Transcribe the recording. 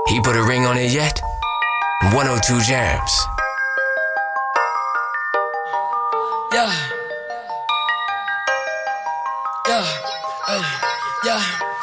He put a ring on it yet? 102 Jams. Yeah. Yeah. Hey. Yeah.